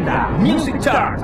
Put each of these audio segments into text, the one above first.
40 Music Chart.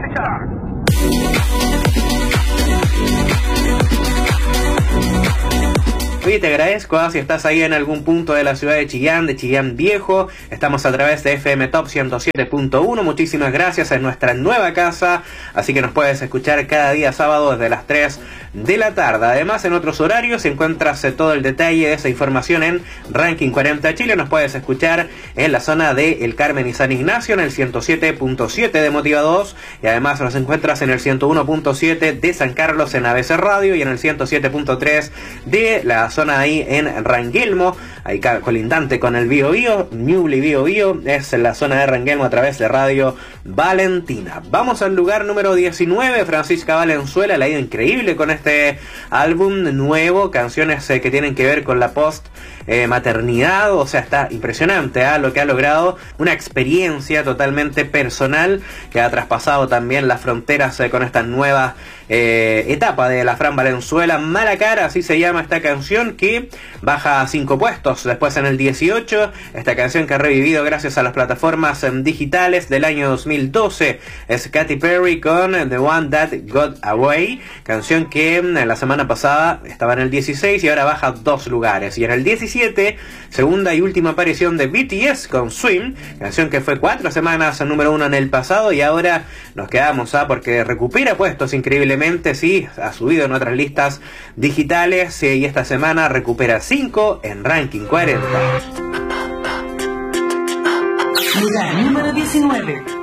Oye, te agradezco si estás ahí en algún punto de la ciudad de Chillán Viejo. Estamos a través de FM Top 107.1. Muchísimas gracias en nuestra nueva casa. Así que nos puedes escuchar cada día sábado desde las 3 de la tarde. Además, en otros horarios encuentras todo el detalle de esa información en Ranking 40 Chile. Nos puedes escuchar en la zona de El Carmen y San Ignacio en el 107.7 de Motiva 2. Y además nos encuentras en el 101.7 de San Carlos en ABC Radio y en el 107.3 de la zona ahí en Ranguelmo, ahí colindante con el Biobío, Ñuble Biobío, es la zona de Ranguelmo a través de Radio Valentina. Vamos al lugar número 19, Francisca Valenzuela, la ha ido increíble con este álbum nuevo, canciones que tienen que ver con la maternidad, o sea, está impresionante lo que ha logrado, una experiencia totalmente personal que ha traspasado también las fronteras con esta nueva etapa de la Fran Valenzuela. Mala cara, así se llama esta canción, que baja 5 puestos. Después en el 18, esta canción que ha revivido gracias a las plataformas digitales del año 2012 es Katy Perry con The One That Got Away, canción que la semana pasada estaba en el 16 y ahora baja 2 lugares. Y en el 17, segunda y última aparición de BTS con Swim, canción que fue 4 semanas número 1 en el pasado y ahora nos quedamos porque recupera puestos increíblemente, sí, ha subido en otras listas digitales y esta semana recupera 5 en Ranking 40. Lugar número 19.